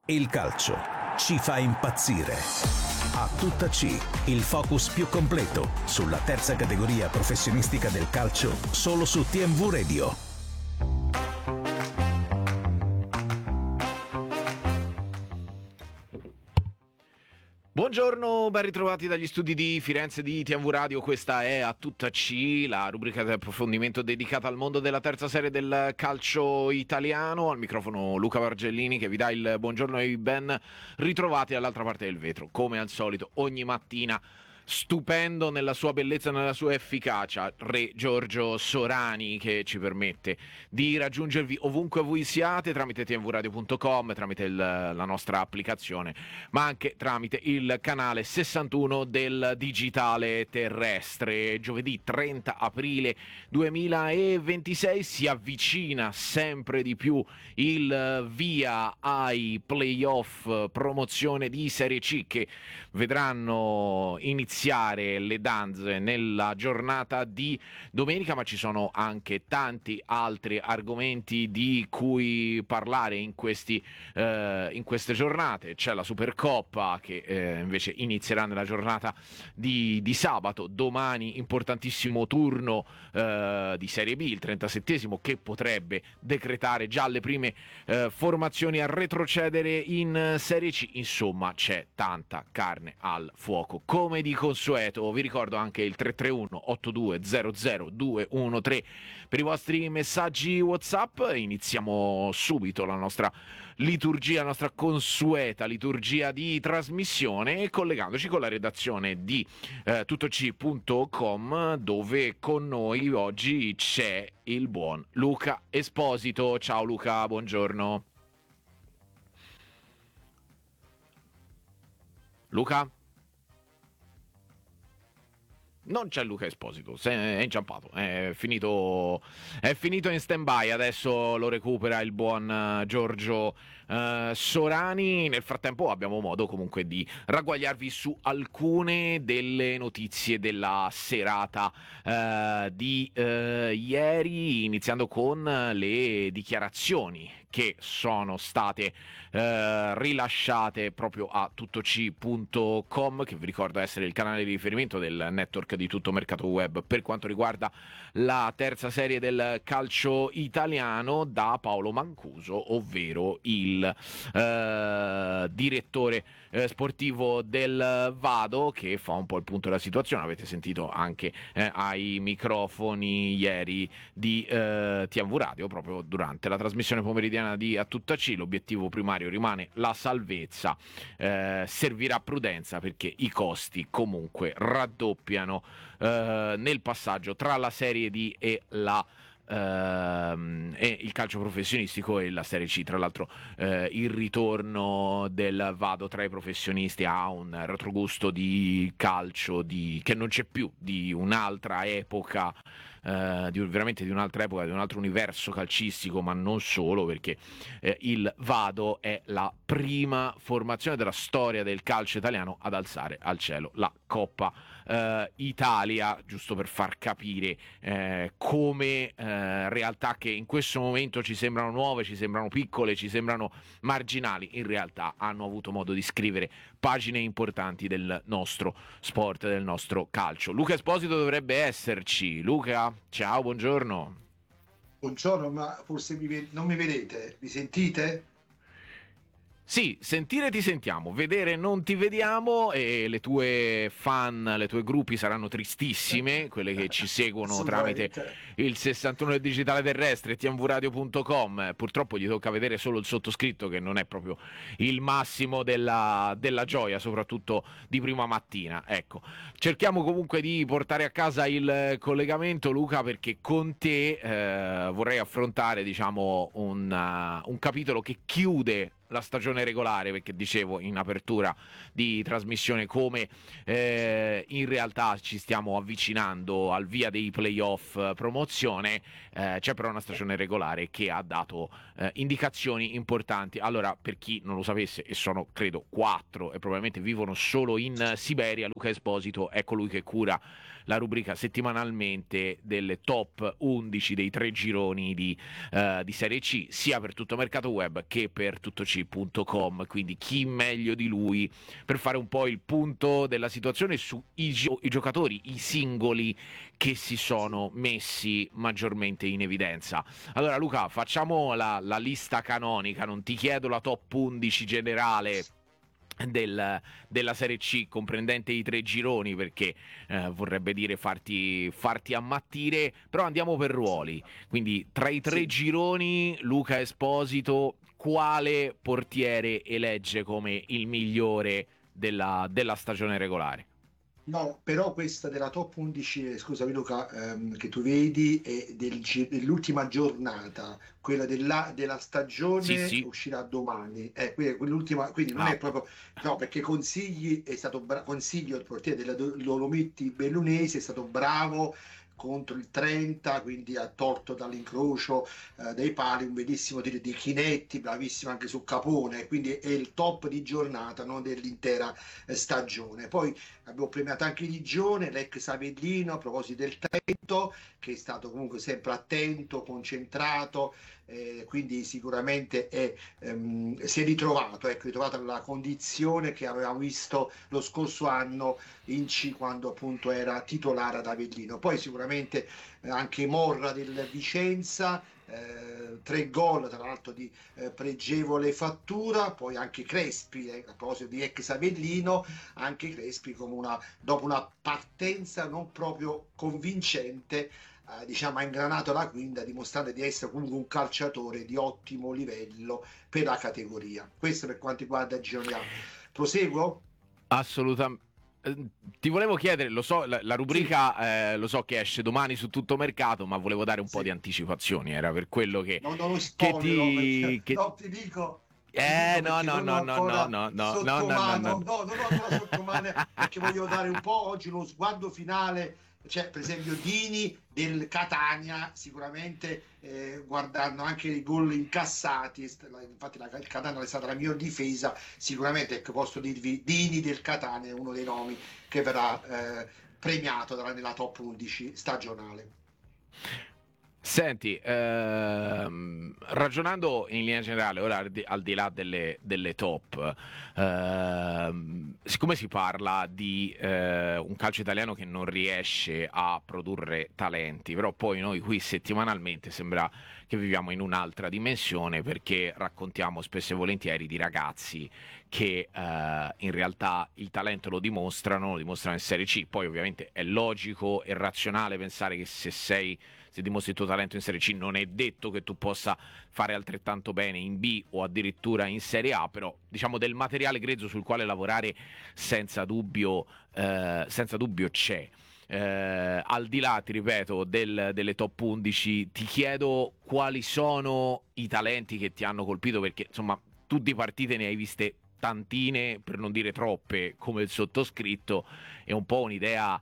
Il calcio ci fa impazzire. A tutta C, il focus più completo sulla terza categoria professionistica del calcio, solo su TMV Radio. Buongiorno, ben ritrovati dagli studi di Firenze di TMV Radio. Questa è A Tutta C, la rubrica di approfondimento dedicata al mondo della terza serie del calcio italiano. Al microfono Luca Vargellini che vi dà il buongiorno e ben ritrovati dall'altra parte del vetro. Come al solito, ogni mattina, stupendo nella sua bellezza e nella sua efficacia, Re Giorgio Sorani, che ci permette di raggiungervi ovunque voi siate tramite tvradio.com, tramite la nostra applicazione, ma anche tramite il canale 61 del digitale terrestre. Giovedì 30 aprile 2026 si avvicina sempre di più il via ai playoff promozione di Serie C, che vedranno iniziare le danze nella giornata di domenica, ma ci sono anche tanti altri argomenti di cui parlare in queste giornate. C'è la Supercoppa che invece inizierà nella giornata di sabato. Domani importantissimo turno di Serie B, il 37esimo, che potrebbe decretare già le prime formazioni a retrocedere in Serie C. Insomma, c'è tanta carne al fuoco. Come di consueto vi ricordo anche il 331 8200 213 per i vostri messaggi WhatsApp. Iniziamo subito la nostra liturgia, la nostra consueta liturgia di trasmissione, collegandoci con la redazione di tuttoc.com, dove con noi oggi c'è il buon Luca Esposito. Ciao Luca, buongiorno. Luca? Non c'è Luca Esposito, è inciampato, è finito in stand-by, adesso lo recupera il buon Giorgio Sorani. Nel frattempo abbiamo modo comunque di ragguagliarvi su alcune delle notizie della serata di ieri, iniziando con le dichiarazioni che sono state rilasciate proprio a tuttoc.com, che vi ricordo essere il canale di riferimento del network di Tutto Mercato Web per quanto riguarda la terza serie del calcio italiano, da Paolo Mancuso, ovvero il direttore sportivo del Vado, che fa un po' il punto della situazione. Avete sentito anche ai microfoni ieri di TMV Radio, proprio durante la trasmissione pomeridiana di A Tutta C. L'obiettivo primario rimane la salvezza, servirà prudenza perché i costi comunque raddoppiano nel passaggio tra la Serie D e il calcio professionistico e la Serie C. Tra l'altro il ritorno del Vado tra i professionisti ha un retrogusto di calcio che non c'è più, di un'altra epoca, veramente di un'altra epoca, di un altro universo calcistico, ma non solo, perché il Vado è la prima formazione della storia del calcio italiano ad alzare al cielo la Coppa Italia, giusto per far capire come realtà che in questo momento ci sembrano nuove, ci sembrano piccole, ci sembrano marginali, in realtà hanno avuto modo di scrivere pagine importanti del nostro sport, del nostro calcio. Luca Esposito dovrebbe esserci. Luca, ciao, buongiorno. Buongiorno, ma forse non mi vedete? Mi sentite? Sì, sentire ti sentiamo, vedere non ti vediamo, e le tue fan, le tue gruppi saranno tristissime, quelle che ci seguono tramite il 61 del digitale terrestre, tvradio.com. Purtroppo gli tocca vedere solo il sottoscritto, che non è proprio il massimo della gioia, soprattutto di prima mattina. Ecco, cerchiamo comunque di portare a casa il collegamento, Luca, perché con te vorrei affrontare, diciamo, un capitolo che chiude la stagione regolare, perché dicevo in apertura di trasmissione come in realtà ci stiamo avvicinando al via dei playoff promozione. C'è però una stagione regolare che ha dato indicazioni importanti. Allora, per chi non lo sapesse, e sono credo 4 e probabilmente vivono solo in Siberia, Luca Esposito è colui che cura la rubrica settimanalmente delle top 11 dei 3 gironi di Serie C, sia per tutto mercato web che per tuttoc.com, quindi chi meglio di lui per fare un po' il punto della situazione sui i giocatori, i singoli che si sono messi maggiormente in evidenza. Allora Luca, facciamo la lista canonica, non ti chiedo la top 11 generale della Serie C comprendente i 3 gironi, perché vorrebbe dire farti ammattire, però andiamo per ruoli. Quindi tra i 3 Sì. gironi, Luca Esposito quale portiere elegge come il migliore della stagione regolare? No, però questa della top 11, scusami Luca, che tu vedi è dell'ultima giornata, quella della Sì, stagione sì. uscirà domani. Quell'ultima, quindi non Ah, è proprio, no, perché Consigli è stato Consiglio, il portiere della Dolomitti Bellunesi, è stato bravo contro il 30, quindi ha tolto dall'incrocio dei pali un bellissimo tiro di Chinetti, bravissimo anche su Capone, quindi è il top di giornata, non dell'intera stagione. Poi abbiamo premiato anche Ligione, l'ex Avellino, a proposito del Trento, che è stato comunque sempre attento, concentrato, quindi sicuramente si è ritrovato, ecco, ritrovato la condizione che avevamo visto lo scorso anno in C quando appunto era titolare ad Avellino. Poi sicuramente anche Morra del Vicenza, 3 gol tra l'altro di pregevole fattura, poi anche Crespi, a proposito di ex Avellino, anche Crespi come dopo una partenza non proprio convincente, diciamo, ha ingranato la quinta dimostrando di essere comunque un calciatore di ottimo livello per la categoria. Questo per quanto riguarda Gironi A. Proseguo? assolutamente. Ti volevo chiedere, lo so, la Sì, rubrica lo so che esce domani su tutto mercato, ma volevo dare un po' di sì. anticipazioni, era per quello Non lo che spoilerò perché ti... Che... no, ti dico No, perché no, non ho no, no, no, ancora no, no, no, no, no, sottomano, no. no, non ho ancora sottomano perché voglio dare un po' oggi uno sguardo finale. C'è per esempio Dini del Catania, sicuramente guardando anche i gol incassati, infatti il Catania è stata la miglior difesa, sicuramente ecco, posso dirvi Dini del Catania è uno dei nomi che verrà premiato nella top 11 stagionale. Senti, ragionando in linea generale, ora al di là delle top, siccome si parla di un calcio italiano che non riesce a produrre talenti, però poi noi qui settimanalmente sembra che viviamo in un'altra dimensione perché raccontiamo spesso e volentieri di ragazzi che in realtà il talento lo dimostrano in Serie C. Poi ovviamente è logico e razionale pensare che se dimostri il tuo talento in Serie C non è detto che tu possa fare altrettanto bene in B o addirittura in Serie A, però diciamo del materiale grezzo sul quale lavorare senza dubbio c'è. Al di là, ti ripeto, delle top 11, ti chiedo quali sono i talenti che ti hanno colpito, perché insomma tu di partite ne hai viste tantine, per non dire troppe, come il sottoscritto, e un po' un'idea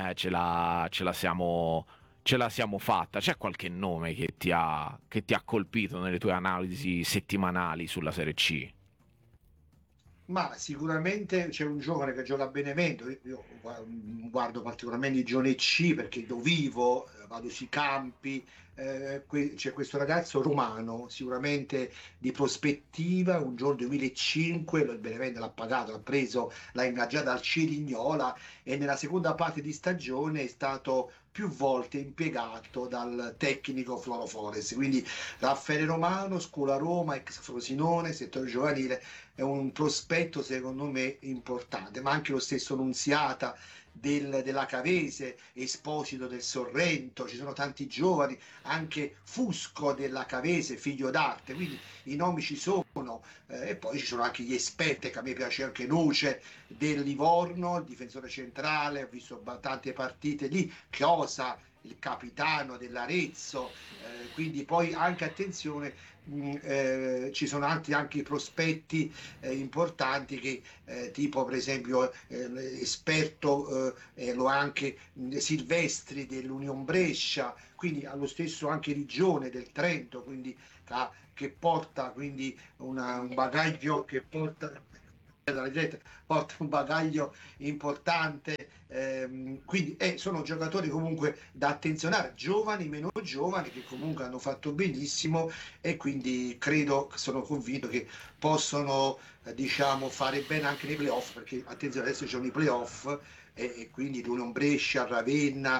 ce la siamo fatta. C'è qualche nome che ti ha colpito nelle tue analisi settimanali sulla Serie C? Ma sicuramente c'è un giovane che gioca a Benevento, io guardo particolarmente i giovani C perché lo vivo, vado sui campi, c'è questo ragazzo romano, sicuramente di prospettiva, un giorno 2005, il Benevento l'ha pagato, l'ha preso, l'ha ingaggiato al Cerignola e nella seconda parte di stagione è stato più volte impiegato dal tecnico Floro Flores, quindi Raffaele Romano, Scuola Roma, ex Frosinone, settore giovanile, è un prospetto secondo me importante, ma anche lo stesso Nunziata della Cavese, Esposito del Sorrento, ci sono tanti giovani, anche Fusco della Cavese, figlio d'arte, quindi i nomi ci sono, e poi ci sono anche gli esperti, che a me piace anche Noce del Livorno, il difensore centrale, ho visto tante partite lì, Chiosa, il capitano dell'Arezzo, quindi poi anche attenzione, ci sono anche i prospetti importanti che tipo per esempio esperto lo è anche Silvestri dell'Union Brescia, quindi allo stesso anche Rigione del Trento, quindi che porta quindi un bagaglio che porta dalla diretta, porta un bagaglio importante, quindi sono giocatori comunque da attenzionare, giovani, meno giovani, che comunque hanno fatto benissimo, e quindi sono convinto che possono diciamo fare bene anche nei playoff, perché attenzione, adesso ci sono i playoff, e quindi l'Union Brescia, Ravenna,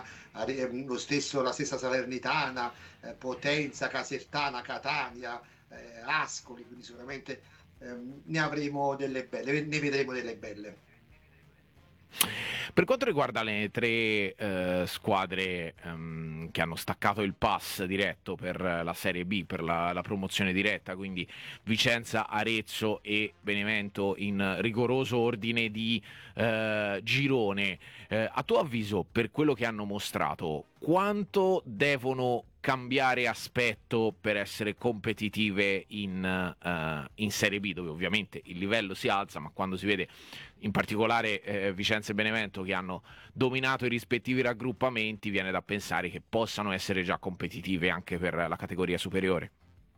la stessa Salernitana, Potenza, Casertana, Catania, Ascoli, quindi sicuramente ne avremo delle belle, ne vedremo delle belle. Per quanto riguarda le tre squadre che hanno staccato il pass diretto per la Serie B, per la promozione diretta, quindi Vicenza, Arezzo e Benevento in rigoroso ordine di girone, a tuo avviso, per quello che hanno mostrato, quanto devono cambiare aspetto per essere competitive in Serie B, dove ovviamente il livello si alza, ma quando si vede in particolare Vicenza e Benevento che hanno dominato i rispettivi raggruppamenti, viene da pensare che possano essere già competitive anche per la categoria superiore.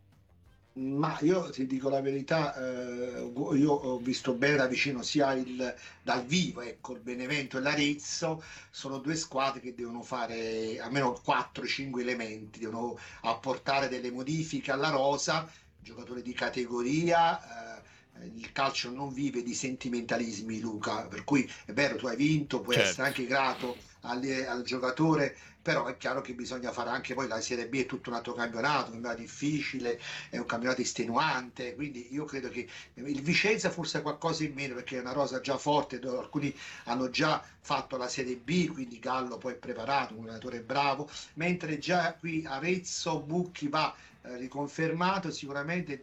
Ma io ti dico la verità, io ho visto bene da vicino sia dal vivo, ecco, il Benevento e l'Arezzo. Sono due squadre che devono fare almeno 4-5 elementi, devono apportare delle modifiche alla rosa, giocatori di categoria. Il calcio non vive di sentimentalismi, Luca, per cui è vero, tu hai vinto, puoi Certo. essere anche grato al giocatore, però è chiaro che bisogna fare anche poi la Serie B, è tutto un altro campionato, è difficile, è un campionato estenuante, quindi io credo che il Vicenza forse ha qualcosa in meno, perché è una rosa già forte, dove alcuni hanno già fatto la Serie B, quindi Gallo poi è preparato, un allenatore bravo, mentre già qui Arezzo, Bucchi va riconfermato, sicuramente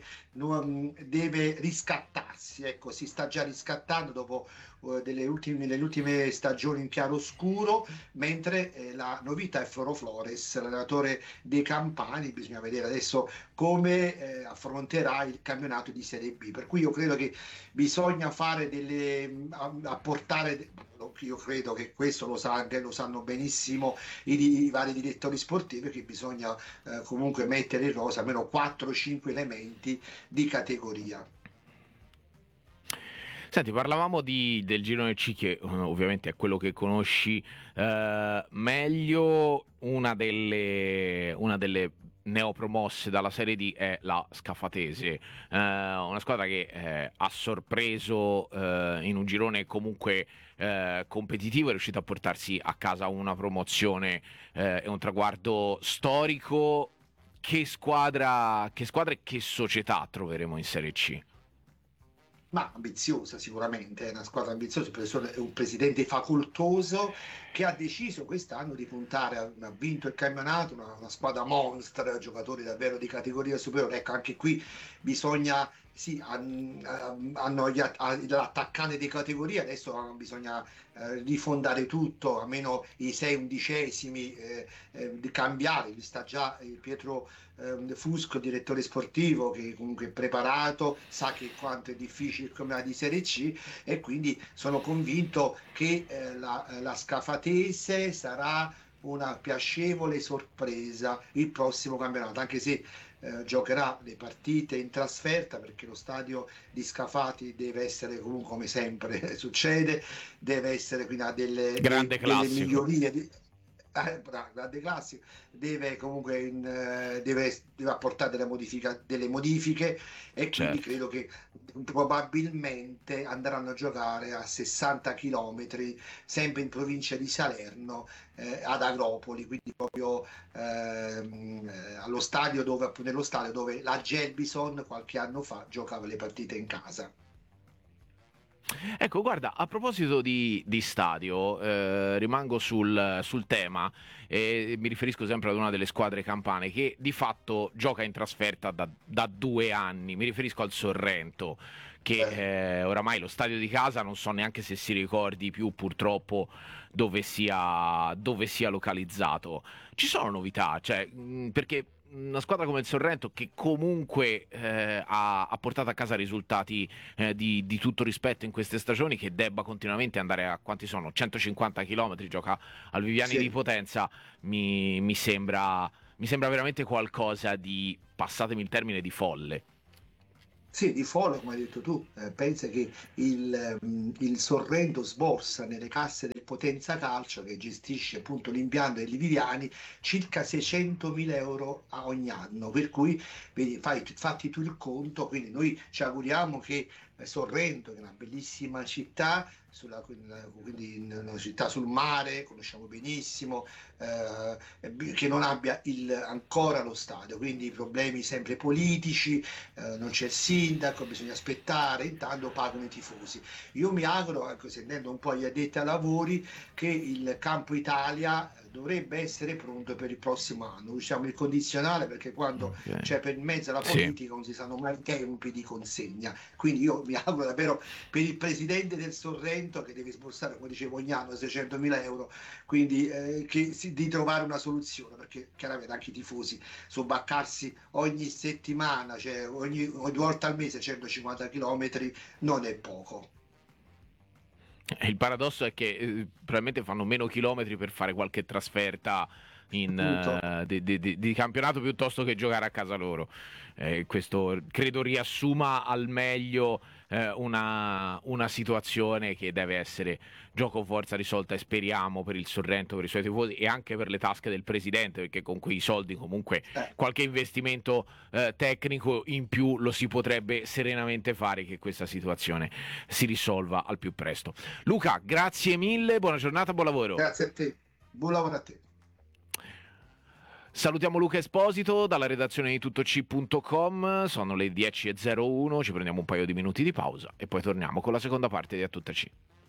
deve riscattarsi, ecco, si sta già riscattando dopo delle ultime stagioni in chiaroscuro, mentre la novità è Floro Flores, l'allenatore dei Campani. Bisogna vedere adesso come affronterà il campionato di Serie B, per cui io credo che bisogna fare apportare, io credo che questo lo sanno benissimo i vari direttori sportivi, che bisogna comunque mettere in rosa almeno 4-5 elementi di categoria. Senti, parlavamo del girone C, che ovviamente è quello che conosci meglio. Una delle neopromosse dalla Serie D è la Scafatese, una squadra che ha sorpreso in un girone comunque competitivo, è riuscita a portarsi a casa una promozione e un traguardo storico. Che squadra e che società troveremo in Serie C? Ma ambiziosa sicuramente, è una squadra ambiziosa, è un presidente facoltoso che ha deciso quest'anno di puntare, ha vinto il campionato, una squadra monster, giocatori davvero di categoria superiore. Ecco, anche qui bisogna, sì, hanno l'attaccante di categoria, adesso bisogna rifondare tutto, almeno i 6 undicesimi, di cambiare. Sta già Pietro Fusco, direttore sportivo, che comunque è preparato, sa che quanto è difficile il campionato di Serie C, e quindi sono convinto che la Scafatese sarà una piacevole sorpresa il prossimo campionato, anche se giocherà le partite in trasferta, perché lo stadio di Scafati deve essere comunque, come sempre succede, deve essere, quindi ha Grande delle classico. migliorie. Grande classico, deve comunque deve apportare delle modifiche, e quindi Certo. credo che probabilmente andranno a giocare a 60 km, sempre in provincia di Salerno, ad Agropoli, quindi proprio nello stadio dove la Gelbison qualche anno fa giocava le partite in casa. Ecco, guarda, a proposito di stadio, rimango sul tema e mi riferisco sempre ad una delle squadre campane che di fatto gioca in trasferta da 2 anni. Mi riferisco al Sorrento, che oramai lo stadio di casa non so neanche se si ricordi più, purtroppo, dove sia localizzato. Ci sono novità, cioè, perché una squadra come il Sorrento, che comunque ha portato a casa risultati di tutto rispetto in queste stagioni, che debba continuamente andare a, quanti sono, 150 km, gioca al Viviani di Sì. Potenza, mi sembra veramente qualcosa di, passatemi il termine, di folle. Sì, di follo, come hai detto tu, pensa che il Sorrento sborsa nelle casse del Potenza Calcio, che gestisce appunto l'impianto dei Lividiani, circa 600.000 euro a ogni anno, per cui vedi, fatti tu il conto, quindi noi ci auguriamo che Sorrento, che è una bellissima città, quindi una città sul mare, conosciamo benissimo, che non abbia ancora lo stadio, quindi problemi sempre politici, non c'è il sindaco, bisogna aspettare, intanto pagano i tifosi. Io mi auguro, anche sentendo un po' gli addetti ai lavori, che il Campo Italia dovrebbe essere pronto per il prossimo anno. Usiamo il condizionale perché quando c'è per mezzo la politica non si sanno mai i tempi di consegna. Quindi io mi auguro davvero per il presidente del Sorrento, che deve sborsare, come dicevo, ogni anno 600.000 euro, quindi di trovare una soluzione, perché chiaramente anche i tifosi sobbarcarsi ogni settimana, cioè ogni 2 volte al mese 150 km non è poco. Il paradosso è che probabilmente fanno meno chilometri per fare qualche trasferta di campionato piuttosto che giocare a casa loro. Questo credo riassuma al meglio una situazione che deve essere gioco forza risolta, e speriamo per il Sorrento, per i suoi tifosi e anche per le tasche del presidente, perché con quei soldi comunque qualche investimento tecnico in più lo si potrebbe serenamente fare, che questa situazione si risolva al più presto. Luca, grazie mille, buona giornata, buon lavoro. Grazie a te, buon lavoro a te. Salutiamo Luca Esposito dalla redazione di tuttoc.com, sono le 10:01, ci prendiamo un paio di minuti di pausa e poi torniamo con la seconda parte di A Tutta C.